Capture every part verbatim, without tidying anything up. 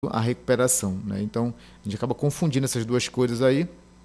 a recuperação, né? Então, a gente acaba confundindo essas duas coisas aí.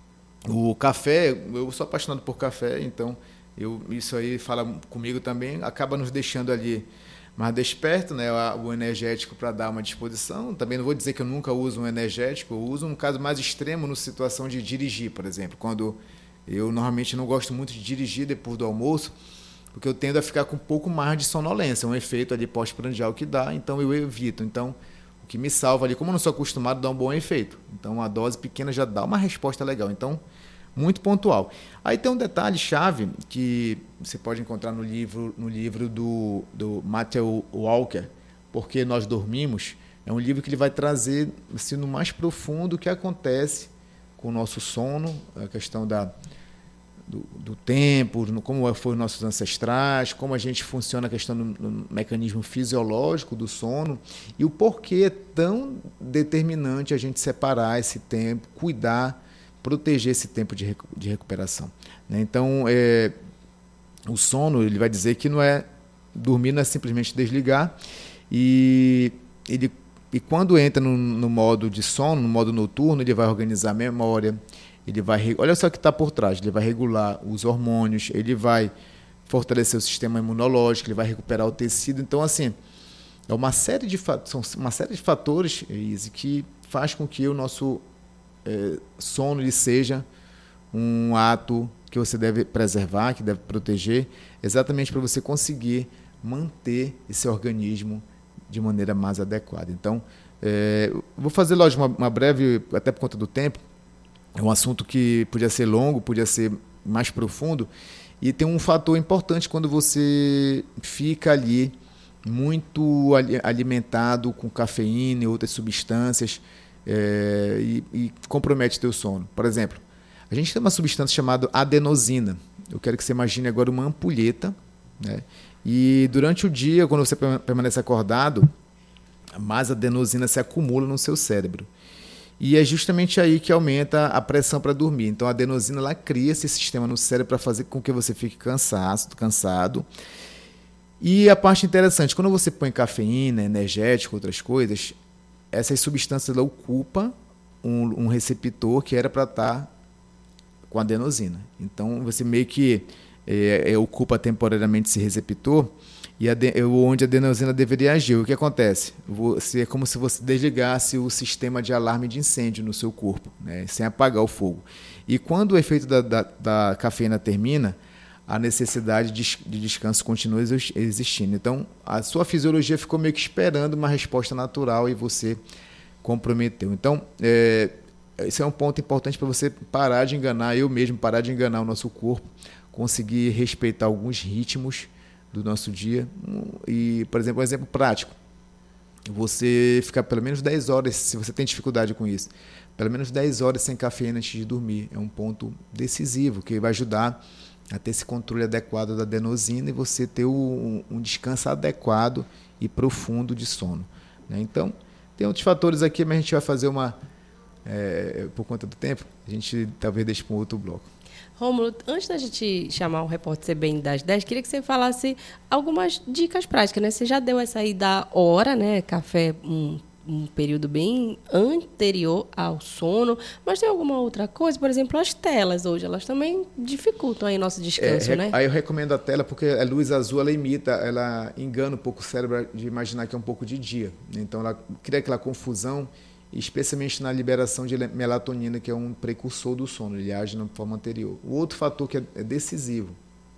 O café, eu sou apaixonado por café, então eu, isso aí fala comigo também, acaba nos deixando ali mais desperto, né? O energético para dar uma disposição. Também não vou dizer que eu nunca uso um energético, eu uso um caso mais extremo na situação de dirigir, por exemplo, quando eu normalmente não gosto muito de dirigir depois do almoço, porque eu tendo a ficar com um pouco mais de sonolência, um efeito ali pós-prandial que dá, então eu evito. Então, o que me salva ali, como eu não sou acostumado, dá um bom efeito. Então, uma dose pequena já dá uma resposta legal. Então, muito pontual. Aí tem um detalhe-chave que você pode encontrar no livro, no livro do, do Matthew Walker, Porque Nós Dormimos. É um livro que ele vai trazer assim, no mais profundo o que acontece com o nosso sono, a questão da, do, do tempo, como foram nossos ancestrais, como a gente funciona a questão do, do mecanismo fisiológico do sono e o porquê é tão determinante a gente separar esse tempo, cuidar, proteger esse tempo de, de recuperação. Né? Então, é, o sono, ele vai dizer que não é dormir, não é simplesmente desligar, e, ele, e quando entra no, no modo de sono, no modo noturno, ele vai organizar a memória, ele vai, olha só o que está por trás, ele vai regular os hormônios, ele vai fortalecer o sistema imunológico, ele vai recuperar o tecido. Então, assim, é uma série de, são uma série de fatores, Izzy, que faz com que o nosso é, sono ele seja um ato que você deve preservar, que deve proteger, exatamente para você conseguir manter esse organismo de maneira mais adequada. Então, é, vou fazer, lógico, uma, uma breve, até por conta do tempo, é um assunto que podia ser longo, podia ser mais profundo, e tem um fator importante quando você fica ali muito alimentado com cafeína e outras substâncias é, e, e compromete teu sono. Por exemplo, a gente tem uma substância chamada adenosina. Eu quero que você imagine agora uma ampulheta, né? E durante o dia, quando você permanece acordado, mais adenosina se acumula no seu cérebro. E é justamente aí que aumenta a pressão para dormir. Então a adenosina ela cria esse sistema no cérebro para fazer com que você fique cansado, cansado. E a parte interessante, quando você põe cafeína, energético, outras coisas, essas substâncias ocupam um, um receptor que era para estar com adenosina. Então você meio que é, é, ocupa temporariamente esse receptor e a de, onde a adenosina deveria agir. O que acontece? Você, é como se você desligasse o sistema de alarme de incêndio no seu corpo, né, sem apagar o fogo. E quando o efeito da, da, da cafeína termina, a necessidade de, de descanso continua existindo. Então, a sua fisiologia ficou meio que esperando uma resposta natural e você comprometeu. Então, é, esse é um ponto importante para você parar de enganar, eu mesmo, parar de enganar o nosso corpo, conseguir respeitar alguns ritmos do nosso dia. E, por exemplo, um exemplo prático, você ficar pelo menos dez horas, se você tem dificuldade com isso, pelo menos dez horas sem cafeína antes de dormir, é um ponto decisivo, que vai ajudar a ter esse controle adequado da adenosina e você ter um, um descanso adequado e profundo de sono. Né? Então, tem outros fatores aqui, mas a gente vai fazer uma, é, por conta do tempo, a gente talvez deixe para um outro bloco. Rômulo, antes da gente chamar o repórter C B N das dez, queria que você falasse algumas dicas práticas, né? Você já deu essa aí da hora, né? Café, um, um período bem anterior ao sono, mas tem alguma outra coisa? Por exemplo, as telas hoje, elas também dificultam aí nosso descanso, é, né? Aí eu recomendo a tela porque a luz azul, ela imita, ela engana um pouco o cérebro de imaginar que é um pouco de dia. Então, ela cria aquela confusão, especialmente na liberação de melatonina, que é um precursor do sono, ele age na forma anterior. O outro fator que é decisivo,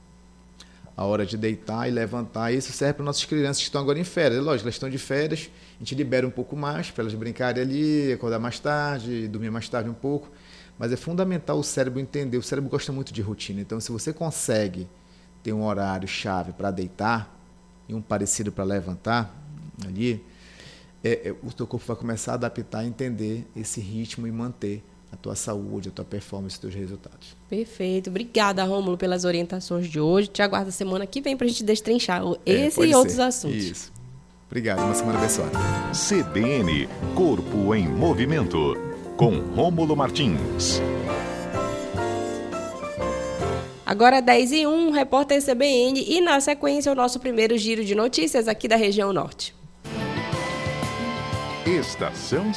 a hora de deitar e levantar, isso serve para nossas crianças que estão agora em férias. Lógico, elas estão de férias, a gente libera um pouco mais para elas brincarem ali, acordar mais tarde, dormir mais tarde um pouco, mas é fundamental o cérebro entender, o cérebro gosta muito de rotina, então se você consegue ter um horário chave para deitar e um parecido para levantar ali, É, é, o teu corpo vai começar a adaptar, a entender esse ritmo e manter a tua saúde, a tua performance, os teus resultados. Perfeito. Obrigada, Rômulo, pelas orientações de hoje. Te aguardo a semana que vem para a gente destrinchar esse é, e outros ser. assuntos. Isso. Obrigado. Uma semana abençoada. C B N, Corpo em Movimento, com Rômulo Martins. Agora é dez e um, repórter C B N e na sequência o nosso primeiro giro de notícias aqui da região norte. Estação